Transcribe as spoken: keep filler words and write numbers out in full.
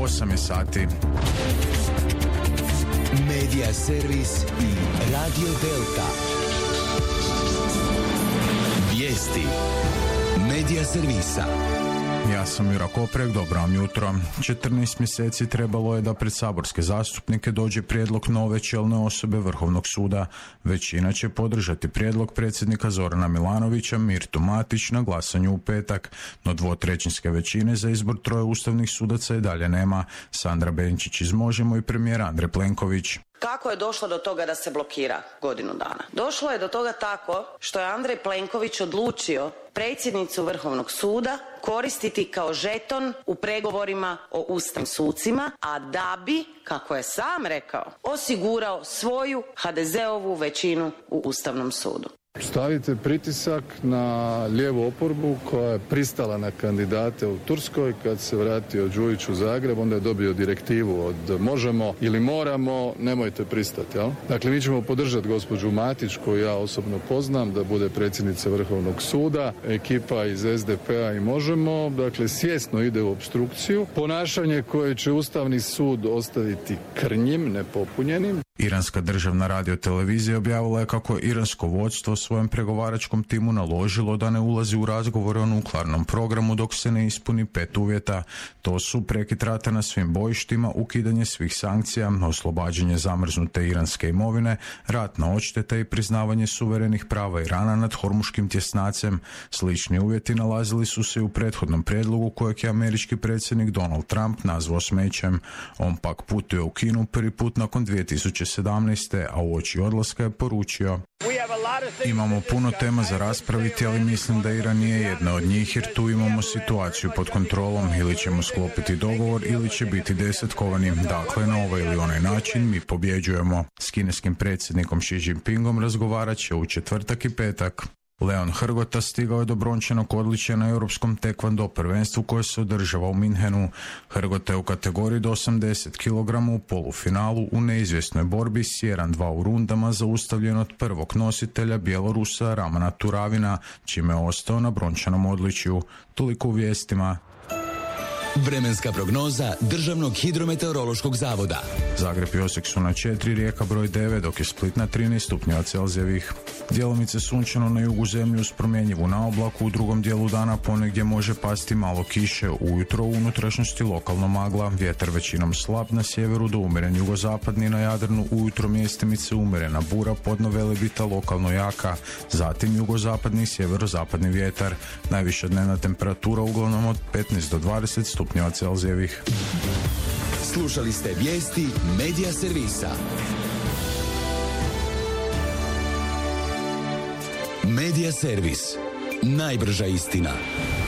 osam je sati. Medija servis i Radio Delta. Vijesti Medija servisa. Ja sam Jura Koprek, dobro vam jutro. četrnaest mjeseci trebalo je da pred saborske zastupnike dođe prijedlog nove čelne osobe Vrhovnog suda. Većina će podržati prijedlog predsjednika Zorana Milanovića, Mirtu Matić, na glasanju u petak, no dvotrećinske većine za izbor troje ustavnih sudaca i dalje nema. Sandra Benčić iz Možemo i premijer Andrej Plenković. Kako je došlo do toga da se blokira godinu dana? Došlo je do toga tako što je Andrej Plenković odlučio predsjednicu Vrhovnog suda koristiti kao žeton u pregovorima o ustavnim sucima, a da bi, kako je sam rekao, osigurao svoju ha de zeovu većinu u Ustavnom sudu. Stavite pritisak na lijevu oporbu koja je pristala na kandidate u Turskoj. Kad se vratio Đujić u Zagreb, onda je dobio direktivu od možemo ili moramo, nemojte pristati. Jel? Dakle, mi ćemo podržati gospođu Matić, koju ja osobno poznam, da bude predsjednica Vrhovnog suda. Ekipa iz es de pe a i Možemo, dakle, svjesno ide u opstrukciju. Ponašanje koje će Ustavni sud ostaviti krnjim, nepopunjenim. Iranska državna radiotelevizija objavila je kako je iransko vodstvo svojem pregovaračkom timu naložilo da ne ulazi u razgovore o nuklearnom programu dok se ne ispuni pet uvjeta. To su prekid rata na svim bojištima, ukidanje svih sankcija, oslobađanje zamrznute iranske imovine, ratna odšteta i priznavanje suverenih prava Irana nad Hormuškim tjesnacem. Slični uvjeti nalazili su se u prethodnom prijedlogu kojeg je američki predsjednik Donald Trump nazvao smećem. On pak putuje u Kinu prvi put nakon dvije tisuće sedamnaeste. a uoči odlaska je poručio: imamo puno tema za raspraviti, ali mislim da Iran nije jedna od njih, jer tu imamo situaciju pod kontrolom. Ili ćemo sklopiti dogovor ili će biti desetkovani. Dakle, na ovaj ili onaj način mi pobjeđujemo. S kineskim predsjednikom Xi Jinpingom razgovarat će u četvrtak i petak. Leon Hrgota stigao je do brončanog odličja na europskom tekvando prvenstvu koje se održava u Minhenu. Hrgota je u kategoriji do osamdeset kilograma u polufinalu u neizvjesnoj borbi s jedan dva u rundama zaustavljen od prvog nositelja Bjelorusa Ramana Turavina, čime je ostao na brončanom odličju. Toliko u vijestima. Vremenska prognoza Državnog hidrometeorološkog zavoda. Zagreb i Osijek su na četiri, Rijeka broj devet, dok je Split na trinaest stupnjeva Celzijevih. Djelomice sunčano na jugu zemlje uz promjenjivu naoblaku, u drugom dijelu dana ponegdje može pasti malo kiše, ujutro u unutrašnjosti lokalno magla, vjetar većinom slab na sjeveru do umjeren jugozapadni, na Jadranu ujutro mjestimice umjerena bura, podno Velebita lokalno jaka, zatim jugozapadni i sjeverozapadni vjetar. Najviša dnevna temperatura uglavnom od petnaest do dvadeset stupnjeva Celzijevih. Slušali ste vijesti Medija servisa. Medija servis. Najbrža istina.